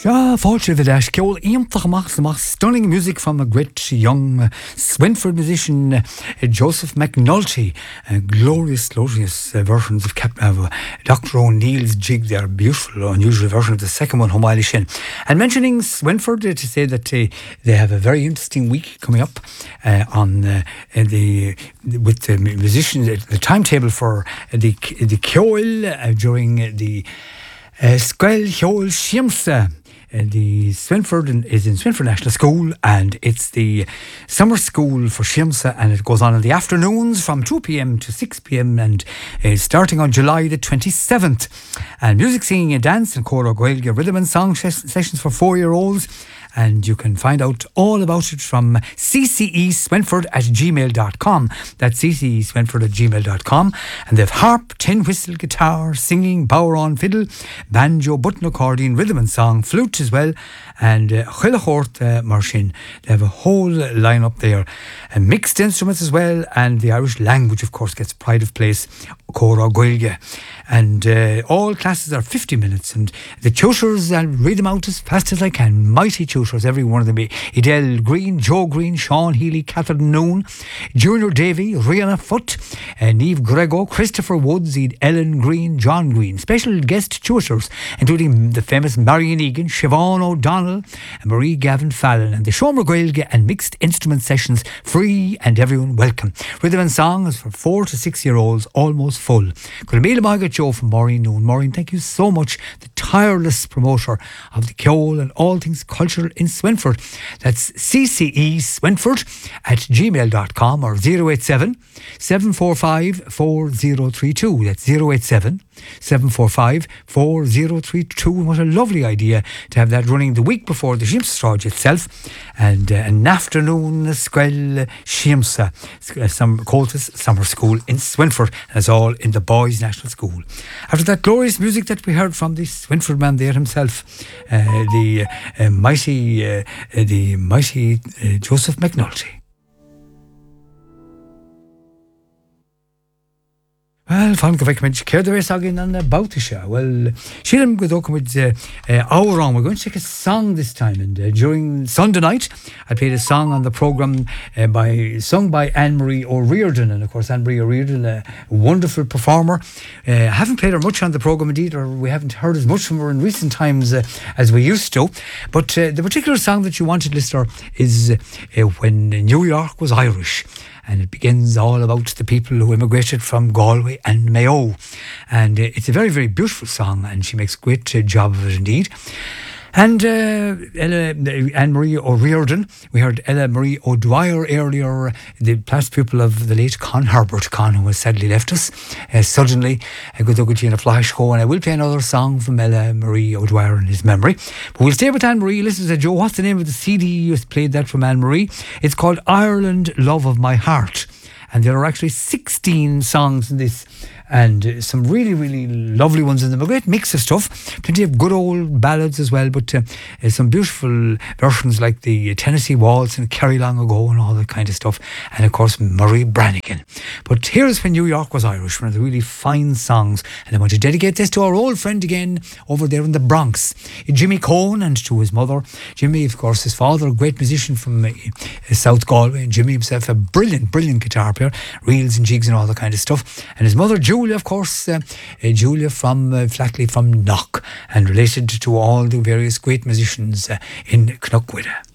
Ja, fáilte bheith leis ceol iontach amach stunning music from a great young Swinford musician, Joseph McNulty. Glorious versions of Dr. O'Neill's jig there. Beautiful, unusual version of the second one, Homaili Shin. And mentioning Swinford to say that they have a very interesting week coming up with the musicians, the timetable for the ceol during the Squel Ceol Shiamsa. The Swinford is in Swinford National School, and it's the summer school for Shiamsa, and it goes on in the afternoons from 2 p.m. to 6 p.m. and starting on July the 27th. And music, singing and dance and Cora Gaeilge rhythm and song sessions for 4-year-olds. And you can find out all about it from cceswinford@gmail.com. That's cceswinford@gmail.com. And they've harp, tin whistle, guitar, singing, bodhrán, fiddle, banjo, button accordion, rhythm and song, flute as well, and chuilachort marshin. They have a whole lineup there. And mixed instruments as well, and the Irish language, of course, gets pride of place. Cora Gaeilge. And all classes are 50 minutes, and the tutors, I'll read them out as fast as I can. Mighty tutors, every one of them. Edel Green, Joe Green, Sean Healy, Catherine Noon, Junior Davy, Rihanna Foote, Niamh Grego, Christopher Woods, Ellen Green, John Green. Special guest tutors, including the famous Marion Egan, Siobhan O'Donnell, and Marie Gavin Fallon. And the Seomra Gaeilge and mixed instrument sessions, free and everyone welcome. Rhythm and song is for 4 to 6-year-olds, almost full. Joe from Maureen Noon. Maureen, thank you so much. The tireless promoter of the ceol and all things cultural in Swinford. That's cceswinford@gmail.com or 087 745 4032. That's 087 745 4032. What a lovely idea to have that running the week before the Shiamsa itself. And an afternoon Squel Shiamsa, some Coltis Summer School in Swinford. And it's all in the Boys National School. After that glorious music that we heard from the Swinford man there himself, the mighty Joseph McNulty. Well, fan go bhaic muid céir éis agin an bouta se. Well, sílim go dócha muid ábharán. We're going to take a song this time, and during Sunday night I played a song on the programme sung by Anne-Marie O'Riordan. And of course Anne-Marie O'Riordan, a wonderful performer. I haven't played her much on the programme indeed, or we haven't heard as much from her in recent times as we used to. But the particular song that you wanted, listener, is When New York Was Irish. And it begins all about the people who immigrated from Galway and Mayo. And it's a very, very beautiful song, and she makes a great job of it indeed. And Anne-Marie O'Riordan, we heard Ella Marie O'Dwyer earlier, the past pupil of the late Con Herbert Con, who has sadly left us suddenly. A good look in a flash go, and I will play another song from Ella Marie O'Dwyer in his memory. But we'll stay with Anne-Marie. Listen to Joe, what's the name of the CD you played that from Anne-Marie? It's called Ireland, Love of My Heart. And there are actually 16 songs in this, and some really, really lovely ones in them. A great mix of stuff. Plenty of good old ballads as well, but some beautiful versions like the Tennessee Waltz and Kerry Long Ago and all that kind of stuff. And of course, Murray Brannigan. But here's When New York Was Irish, one of the really fine songs. And I want to dedicate this to our old friend again over there in the Bronx, Jimmy Cohen, and to his mother. Jimmy, of course, his father, a great musician from South Galway, and Jimmy himself, a brilliant, brilliant guitar player, reels and jigs and all that kind of stuff. And his mother, Julia, of course, Julia from Flackley from Knock, and related to all the various great musicians in Knockwidah.